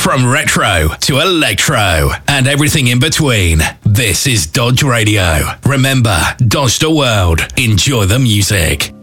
From retro to electro and everything in between. This is Dodge Radio. Remember, Dodge the world. Enjoy the music.